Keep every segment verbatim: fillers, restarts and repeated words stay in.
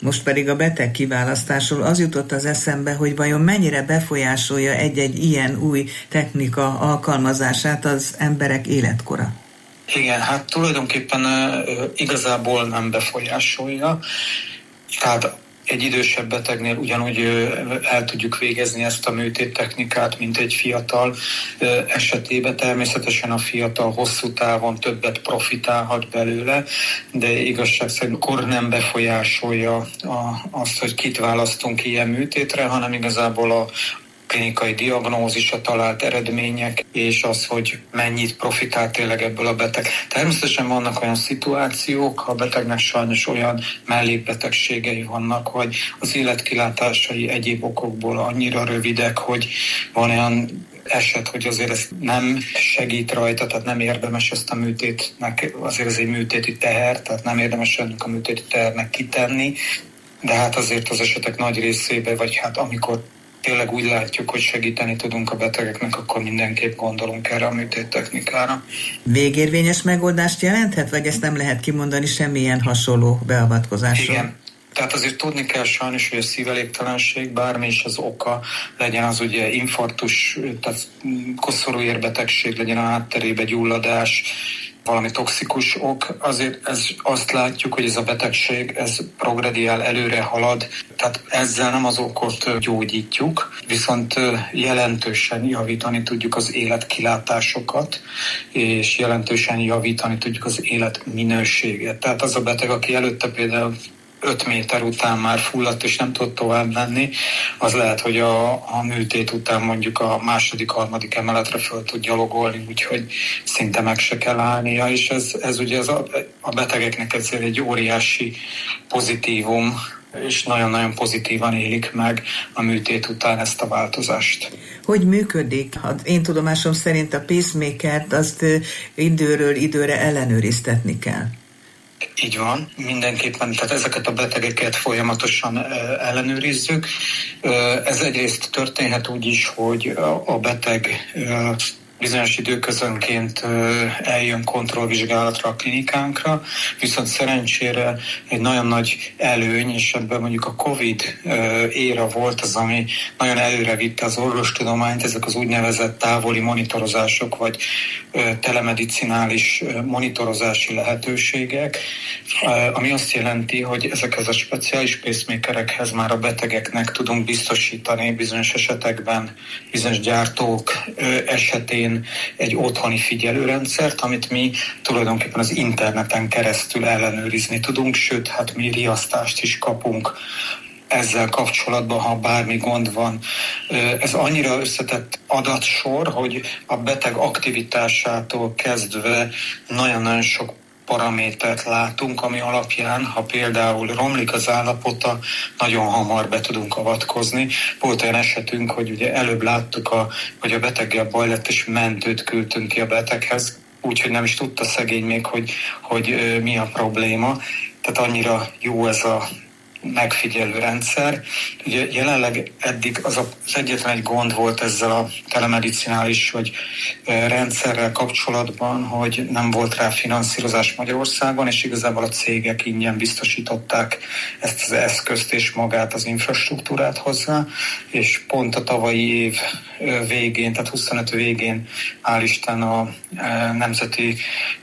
Most pedig a beteg kiválasztásról az jutott az eszembe, hogy vajon mennyire befolyásolja egy-egy ilyen új technika alkalmazását az emberek életkora. Igen, hát tulajdonképpen uh, igazából nem befolyásolja. Tehát egy idősebb betegnél ugyanúgy el tudjuk végezni ezt a műtéttechnikát, mint egy fiatal esetében. Természetesen a fiatal hosszú távon többet profitálhat belőle, de igazság szerint kor nem befolyásolja azt, hogy kit választunk ilyen műtétre, hanem igazából a klinikai diagnózis, a talált eredmények, és az, hogy mennyit profitál tényleg ebből a beteg. Természetesen vannak olyan szituációk, ha a betegnek sajnos olyan mellékbetegségei vannak, hogy az életkilátásai egyéb okokból annyira rövidek, hogy van olyan eset, hogy azért ez nem segít rajta, tehát nem érdemes ezt a műtétnek, azért ez egy műtéti teher, tehát nem érdemes ennek a műtéti tehernek kitenni, de hát azért az esetek nagy részében, vagy hát amikor tényleg úgy látjuk, hogy segíteni tudunk a betegeknek, akkor mindenképp gondolunk erre a műtéttechnikára. Végérvényes megoldást jelenthet, vagy ezt nem lehet kimondani semmilyen hasonló beavatkozásról? Igen. Tehát azért tudni kell sajnos, hogy a szívelégtelenség, bármi is az oka, legyen az ugye infarktus, tehát koszorúérbetegség, legyen a hátterébe gyulladás, valami toxikus ok, azért ez, azt látjuk, hogy ez a betegség, ez progrediál, előre halad, tehát ezzel nem az okot gyógyítjuk, viszont jelentősen javítani tudjuk az életkilátásokat, és jelentősen javítani tudjuk az életminőséget. Tehát az a beteg, aki előtte például öt méter után már fulladt és nem tud tovább menni, az lehet, hogy a, a műtét után mondjuk a második, harmadik emeletre föl tud gyalogolni, úgyhogy szinte meg se kell állnia, és ez, ez ugye az a, a betegeknek ezért egy óriási pozitívum, és nagyon-nagyon pozitívan élik meg a műtét után ezt a változást. Hogy működik? Hát én tudomásom szerint a pacemakert azt időről időre ellenőriztetni kell. Így van, mindenképpen, tehát ezeket a betegeket folyamatosan ellenőrizzük. Ez egyrészt történhet úgy is, hogy a beteg bizonyos időközönként eljön kontrollvizsgálatra a klinikánkra, viszont szerencsére egy nagyon nagy előny, és ebben mondjuk a Covid éra volt az, ami nagyon előre vitte az orvostudományt, ezek az úgynevezett távoli monitorozások, vagy telemedicinális monitorozási lehetőségek, ami azt jelenti, hogy ezekhez a speciális pacemakerekhez már a betegeknek tudunk biztosítani bizonyos esetekben, bizonyos gyártók esetén egy otthoni figyelőrendszert, amit mi tulajdonképpen az interneten keresztül ellenőrizni tudunk, sőt, hát mi riasztást is kapunk ezzel kapcsolatban, ha bármi gond van. Ez annyira összetett adatsor, hogy a beteg aktivitásától kezdve nagyon-nagyon sok paramétert látunk, ami alapján, ha például romlik az állapota, nagyon hamar be tudunk avatkozni. Volt olyan esetünk, hogy ugye előbb láttuk, a, hogy a beteggel baj lett, és mentőt küldtünk ki a beteghez, úgyhogy nem is tudta szegény még, hogy, hogy mi a probléma. Tehát annyira jó ez a megfigyelő rendszer. Ugye jelenleg eddig az, a, az egyetlen egy gond volt ezzel a telemedicinális vagy rendszerrel kapcsolatban, hogy nem volt rá finanszírozás Magyarországon, és igazából a cégek ingyen biztosították ezt az eszközt és magát az infrastruktúrát hozzá, és pont a tavalyi év végén, tehát huszonöt végén hál' Isten a Nemzeti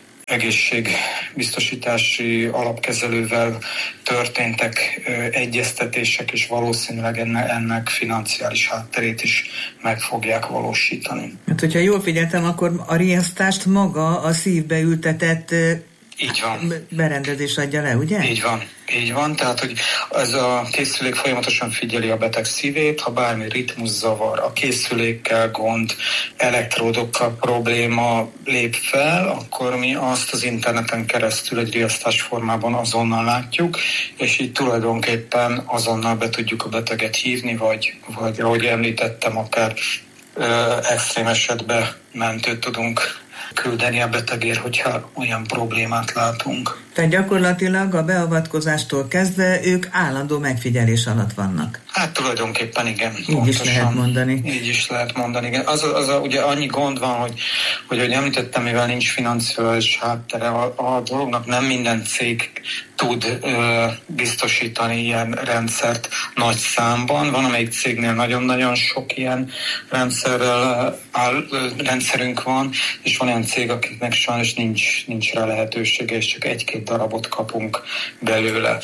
Egészségbiztosítási Alapkezelővel történtek ö, egyeztetések, és valószínűleg ennek, ennek financiális hátterét is meg fogják valósítani. Hát, hogyha jól figyeltem, akkor a riasztást maga a szívbe ültetett Így van. berendezés adja le, ugye? Így van. Így van, tehát hogy ez a készülék folyamatosan figyeli a beteg szívét, ha bármi ritmuszavar, a készülékkel gond, elektródokkal probléma lép fel, akkor mi azt az interneten keresztül egy riasztás formában azonnal látjuk, és így tulajdonképpen azonnal be tudjuk a beteget hívni, vagy, vagy ahogy említettem, akár ö, extrém esetben mentőt tudunk küldeni a betegért, hogyha olyan problémát látunk. Tehát gyakorlatilag a beavatkozástól kezdve ők állandó megfigyelés alatt vannak. Hát tulajdonképpen igen. Így pontosan. Is lehet mondani. Így is lehet mondani, igen. Az, az a, ugye annyi gond van, hogy, hogy, hogy említettem, mivel nincs financiális háttere, a, a dolognak nem minden cég tud ö, biztosítani ilyen rendszert nagy számban. Van, amelyik cégnél nagyon-nagyon sok ilyen rendszerrel áll, ö, rendszerünk van, és van olyan cég, akiknek sajnos nincs, nincs rá lehetősége, és csak egy-két darabot kapunk belőle.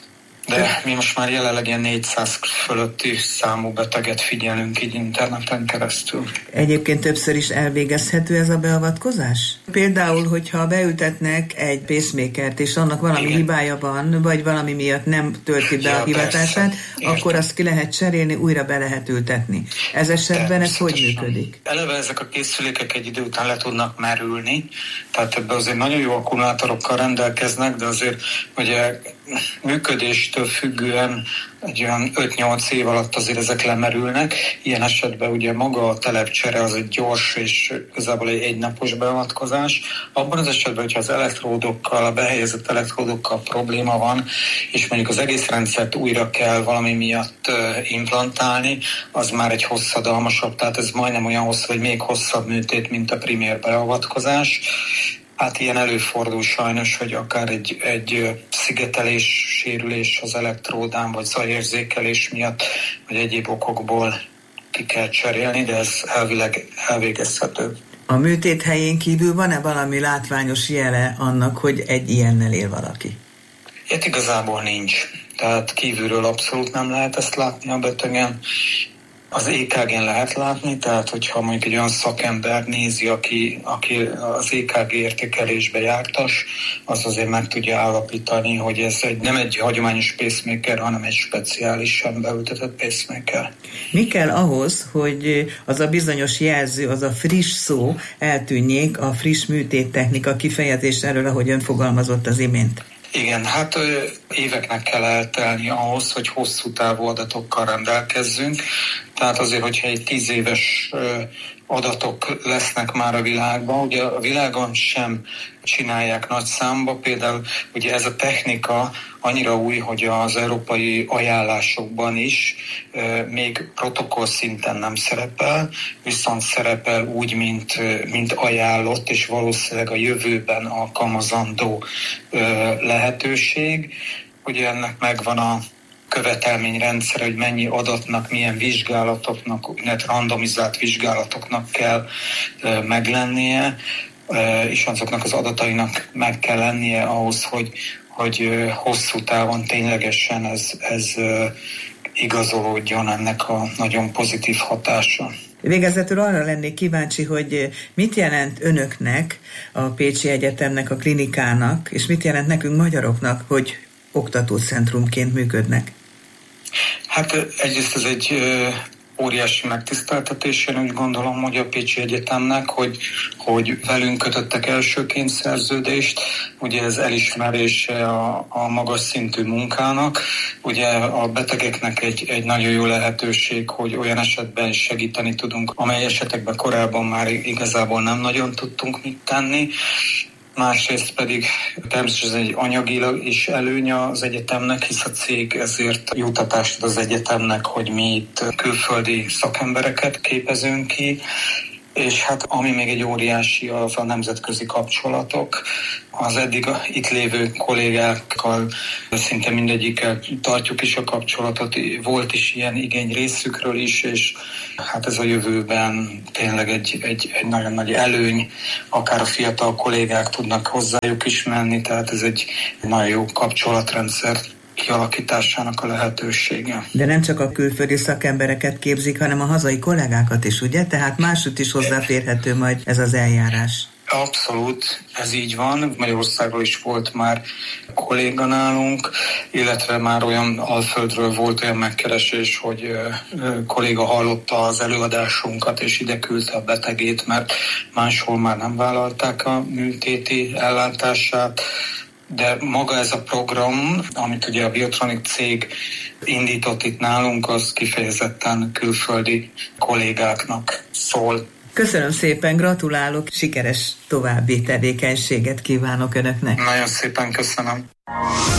De mi most már jelenleg ilyen négyszáz fölötti számú beteget figyelünk így interneten keresztül. Egyébként többször is elvégezhető ez a beavatkozás? Például, hogyha beültetnek egy pacemakert, és annak valami Igen. hibája van, vagy valami miatt nem tölti be ja, a hivatását, akkor azt ki lehet cserélni, újra be lehet ültetni. Ez esetben ez hogy működik? Eleve ezek a készülékek egy idő után le tudnak merülni, tehát ebben azért nagyon jó akkumulátorokkal rendelkeznek, de azért ugye működéstől függően egy olyan öt-nyolc év alatt azért ezek lemerülnek. Ilyen esetben ugye maga a telepcsere az egy gyors és igazából egy egynapos beavatkozás. Abban az esetben, hogyha az elektródokkal, a behelyezett elektródokkal probléma van, és mondjuk az egész rendszert újra kell valami miatt implantálni, az már egy hosszadalmasabb, tehát ez majdnem olyan hosszú, vagy még hosszabb műtét, mint a primér beavatkozás. Hát ilyen előfordul sajnos, hogy akár egy, egy szigetelés, sérülés az elektródán, vagy zajérzékelés miatt, vagy egyéb okokból ki kell cserélni, de ez elvileg elvégezhető. A műtét helyén kívül van-e valami látványos jele annak, hogy egy ilyennel él valaki? Itt igazából nincs. Tehát kívülről abszolút nem lehet ezt látni a betegen. Az é ká gén lehet látni, tehát hogyha mondjuk egy olyan szakember nézi, aki, aki az é ká gé értékelésbe jártas, az azért meg tudja állapítani, hogy ez egy, nem egy hagyományos pacemaker, hanem egy speciálisan beültetett pacemaker. Mi kell ahhoz, hogy az a bizonyos jelző, az a friss szó eltűnjék a friss műtéttechnika kifejezés erről, ahogy ön fogalmazott az imént? Igen, hát ö, éveknek kell eltelni ahhoz, hogy hosszú távú adatokkal rendelkezzünk. Tehát azért, hogyha egy tíz éves ö, adatok lesznek már a világban, ugye a világon sem csinálják nagy számba, például ugye ez a technika annyira új, hogy az európai ajánlásokban is e, még protokoll szinten nem szerepel, viszont szerepel úgy, mint, mint ajánlott, és valószínűleg a jövőben alkalmazandó e, lehetőség. Ugye ennek megvan a követelményrendszer, hogy mennyi adatnak, milyen vizsgálatoknak, illetve randomizált vizsgálatoknak kell e, meglennie, e, és azoknak az adatainak meg kell lennie ahhoz, hogy, hogy e, hosszú távon ténylegesen ez, ez e, igazolódjon ennek a nagyon pozitív hatása. Végezetül arra lennék kíváncsi, hogy mit jelent önöknek, a Pécsi Egyetemnek, a klinikának, és mit jelent nekünk magyaroknak, hogy oktatócentrumként működnek? Hát egyrészt ez egy ö, óriási megtiszteltetés, én úgy gondolom, hogy a Pécsi Egyetemnek, hogy, hogy velünk kötöttek elsőként szerződést, ugye ez elismerése a, a magas szintű munkának, ugye a betegeknek egy, egy nagyon jó lehetőség, hogy olyan esetben segíteni tudunk, amely esetekben korábban már igazából nem nagyon tudtunk mit tenni. Másrészt pedig természetesen egy anyagilag is előnye az egyetemnek, hisz a cég ezért juttatást ad az egyetemnek, hogy mi itt külföldi szakembereket képezünk ki, és hát ami még egy óriási, az a nemzetközi kapcsolatok. Az eddig itt lévő kollégákkal szinte mindegyikkel tartjuk is a kapcsolatot, volt is ilyen igény részükről is, és hát ez a jövőben tényleg egy, egy, egy nagyon nagy előny, akár a fiatal kollégák tudnak hozzájuk is menni, tehát ez egy, egy nagyon jó kapcsolatrendszer kialakításának a lehetősége. De nem csak a külföldi szakembereket képzik, hanem a hazai kollégákat is, ugye? Tehát máshogy is hozzáférhető majd ez az eljárás. Abszolút, ez így van. Magyarországról is volt már kolléga nálunk, illetve már olyan Alföldről volt olyan megkeresés, hogy kolléga hallotta az előadásunkat, és ide küldte a betegét, mert máshol már nem vállalták a műtéti ellátását. De maga ez a program, amit ugye a Biotronik cég indított itt nálunk, az kifejezetten külföldi kollégáknak szól. Köszönöm szépen, gratulálok, sikeres további tevékenységet kívánok önöknek. Nagyon szépen köszönöm.